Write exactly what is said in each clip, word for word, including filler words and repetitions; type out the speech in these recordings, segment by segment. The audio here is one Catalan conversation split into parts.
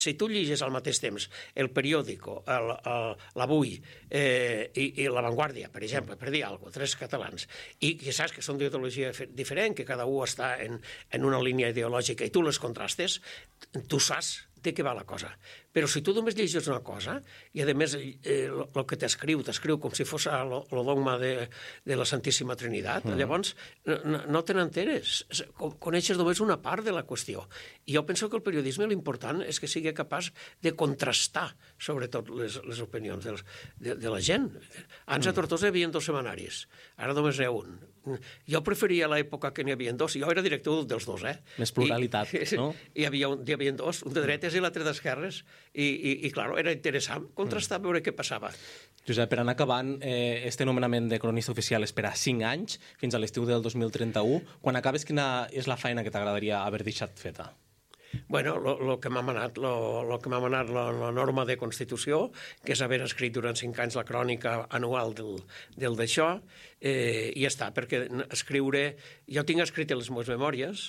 si tu llegis al mateix temps el periòdico, el, el, l'Avui eh, i, i La Vanguardia, per exemple, per dir alguna cosa, tres catalans, i que saps que són d'ideologia diferent, que cada un està en, en una línia ideològica i tu les contrastes, tu saps de què va la cosa. Però si tu només llegis una cosa, i a més el eh, que t'escriu, t'escriu com si fos el dogma de, de la Santíssima Trinitat, mm. llavors no, no te n'enteres, coneixes només una part de la qüestió. I jo penso que el periodisme l'important és que sigui capaç de contrastar sobretot les, les opinions dels, de, de la gent. Abans a Tortosa hi havia dos setmanaris, ara només hi ha un. Jo preferia l'època que n'hi havia dos, jo era director dels dos, eh? Més pluralitat, I, no? Hi havia, un, hi havia dos, un de dretes i l'altre d'esquerres, i, i, i clar, era interessant contrastar, mm. veure què passava. Josep, per anar acabant, eh, este nomenament de cronista oficial és per a cinc anys, fins a l'estiu del dos mil trenta-u. Quan acabes, quina és la feina que t'agradaria haver deixat feta? Bueno, el que m'ha manat, lo, lo que m'ha manat la, la norma de Constitució, que és haver escrit durant cinc anys la crònica anual del, del d'això, eh, i ja està, perquè escriure... Jo tinc escrit les meves memòries,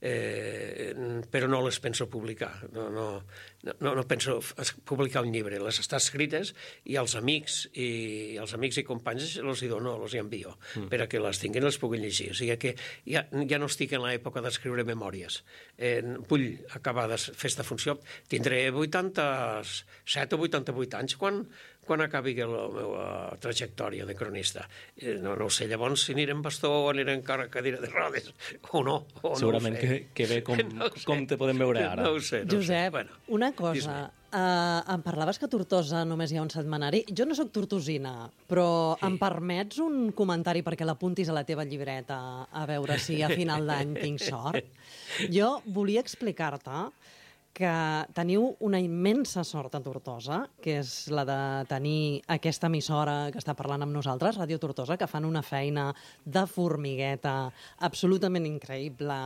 eh, però no les penso publicar. No, no, no, no penso publicar un llibre. Les està escrites i els amics i els amics i companys els hi dono, els hi envio, mm. per a que les tinguin i les puguin llegir. O sigui que ja, ja no estic en l'època d'escriure memòries. Eh, vull acabar de fer aquesta funció. Tindré vuitanta-set o vuitanta-vuit anys quan, quan acabi la meva trajectòria de cronista. No, no ho sé, llavors si anirem bastó o anirem encara cadira de rodes, o no. O segurament no ho sé. que, que bé com, no com te podem veure ara. No ho sé. No Josep, sé. Bueno, una cosa... Uh, em parlaves que a Tortosa només hi ha un setmanari. Jo no sóc tortosina, però sí. Em permets un comentari perquè l'apuntis a la teva llibreta a veure si a final d'any tinc sort? Jo volia explicar-te que teniu una immensa sort a Tortosa, que és la de tenir aquesta emissora que està parlant amb nosaltres, Ràdio Tortosa, que fan una feina de formigueta absolutament increïble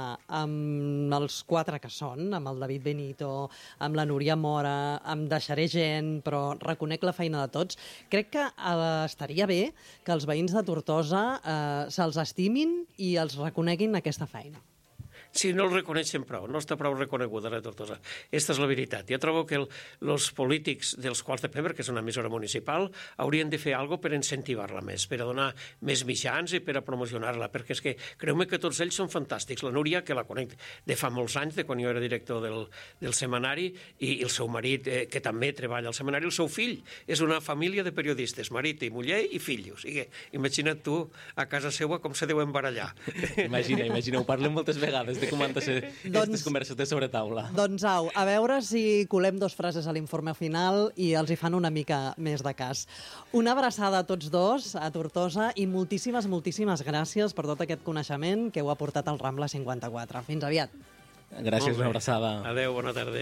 amb els quatre que són, amb el David Benito, amb la Núria Mora, amb Deixaré gent, però reconec la feina de tots. Crec que eh, estaria bé que els veïns de Tortosa eh, se'ls estimin i els reconeguin aquesta feina. Sí, no el reconeixen prou, no està prou reconeguda la Tortosa. Aquesta és la veritat. Jo trobo que els polítics dels quals depèn, perquè és una emissora municipal, haurien de fer alguna cosa per incentivar-la més, per a donar més mitjans i per a promocionar-la, perquè és que creu-me que tots ells són fantàstics. La Núria, que la conec de fa molts anys, de quan jo era director del, del setmanari, i el seu marit, eh, que també treballa al setmanari, el seu fill és una família de periodistes, marit i muller i fill. O sigui, imagina't tu a casa seva com se deuen barallar. Imagina, imagina, ho parlem moltes vegades de com han de ser aquestes doncs, converses de sobretaula. Doncs au, a veure si colem dos frases a l'informe final i els hi fan una mica més de cas. Una abraçada a tots dos, a Tortosa, i moltíssimes, moltíssimes gràcies per tot aquest coneixement que heu aportat al Rambla cinquanta-quatre. Fins aviat. Gràcies, una abraçada. Adéu, bona tarda.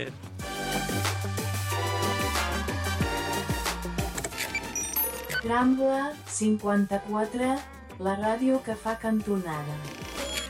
Rambla cinquanta-quatre, la ràdio que fa cantonada.